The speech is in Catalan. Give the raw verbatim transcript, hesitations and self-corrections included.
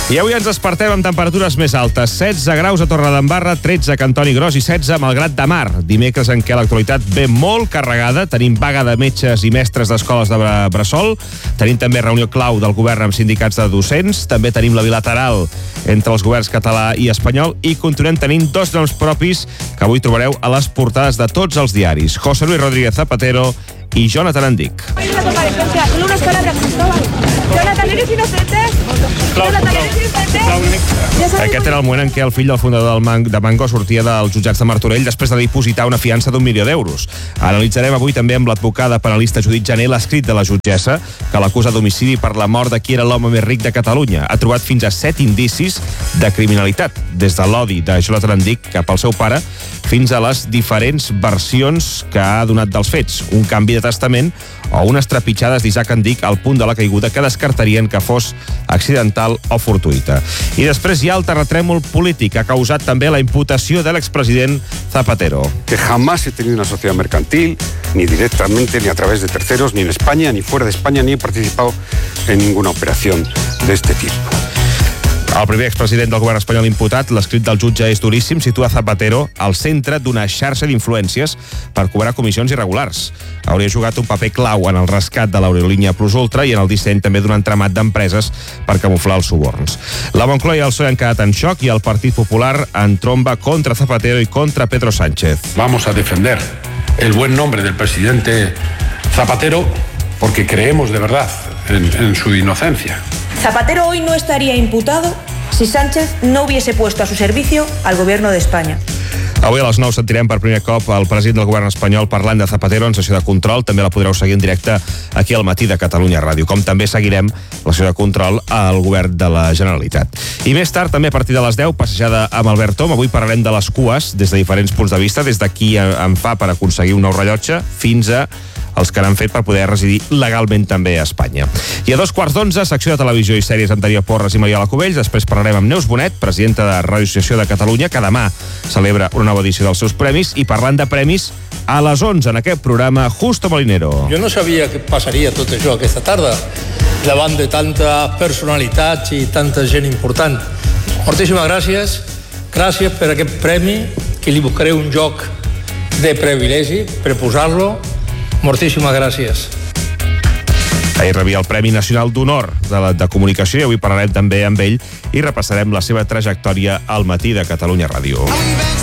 I avui ens despertem amb temperatures més altes. setze graus a Torredembarra, tretze a Cantoni Gros i setze a Malgrat de Mar. Dimecres en què l'actualitat ve molt carregada. Tenim vaga de metges i mestres d'escoles de Bressol. Tenim també reunió clau del govern amb sindicats de docents. També tenim la bilateral entre els governs català i espanyol. I continuem tenint dos noms propis que avui trobareu a les portades de tots els diaris. José Luis Rodríguez Zapatero i Jonathan Andic. Hay una comparecencia, solo unas palabras, Cristóbal. Jonathan, ¿eres inocente? Jonathan, ¿eres inocente? Aquest era el moment en què el fill del fundador del Man de Mango sortia dels jutjats de Martorell després de dipositar una fiança d'un milió d'euros. Analitzarem avui també amb l'advocada penalista Judit Jané l'escrit de la jutgessa que l'acusa d'homicidi per la mort de qui era l'home més ric de Catalunya. Ha trobat fins a set indicis de criminalitat, des de l'odi de Jonathan Andic cap al seu pare fins a les diferents versions que ha donat dels fets. Un canvi de testament o unes trepitjades d'Isaac Andic al punt de la caiguda que descartarien que fos accidental o fortuïta. I després hi ha el terratrèmol polític que ha causat també la imputació de l'expresident Zapatero. Que jamás he tenido una sociedad mercantil, ni directamente, ni a través de terceros, ni en España, ni fuera de España, ni he participado en ninguna operación de este tipo. El primer expresident del govern espanyol imputat, l'escrit del jutge és duríssim, situa Zapatero al centre d'una xarxa d'influències per cobrar comissions irregulars. Hauria jugat un paper clau en el rescat de l'aerolínia Plus Ultra i en el disseny també d'un entramat d'empreses per camuflar els suborns. La Moncloa i el P S O E han quedat en xoc i el Partit Popular en tromba contra Zapatero i contra Pedro Sánchez. Vamos a defender el buen nombre del presidente Zapatero porque creemos de verdad en, en su inocencia. Zapatero hoy no estaría imputado si Sánchez no hubiese puesto a su servicio al gobierno de España. Avui a les nou sentirem per primer cop el president del govern espanyol parlant de Zapatero en sessió de control. També la podreu seguir en directe aquí al Matí de Catalunya Ràdio, com també seguirem la sessió de control al govern de la Generalitat. I més tard, també a partir de les deu, passejada amb Albert Tom. Avui parlarem de les cues des de diferents punts de vista, des de qui en fa per aconseguir un nou rellotge fins a els que n'han fet per poder residir legalment també a Espanya. I a dos quarts d'onze, secció de televisió i sèries amb Darío Porras i Mariola Cubells. Després parlarem amb Neus Bonet, presidenta de Radio Associació de Catalunya, que demà celebra una nova edició dels seus premis, i parlant de premis, a les onze en aquest programa, Justo Molinero. Jo no sabia que passaria tot això aquesta tarda, davant de tantes personalitats i tanta gent important. Moltíssimes gràcies. Gràcies per aquest premi, que li buscaré un joc de privilegi per posar-lo. Moltíssimes gràcies. Ahir rebia el Premi Nacional d'Honor de, la, de Comunicació i avui parlarem també amb ell i repassarem la seva trajectòria al Matí de Catalunya Ràdio.